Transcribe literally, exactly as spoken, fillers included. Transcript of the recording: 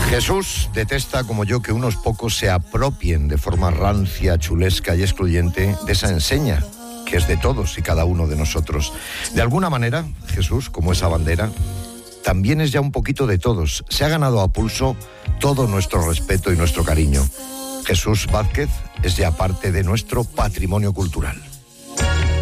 Jesús detesta, como yo, que unos pocos se apropien de forma rancia, chulesca y excluyente de esa enseña, que es de todos y cada uno de nosotros. De alguna manera, Jesús, como esa bandera, también es ya un poquito de todos. Se ha ganado a pulso todo nuestro respeto y nuestro cariño. Jesús Vázquez es ya parte de nuestro patrimonio cultural.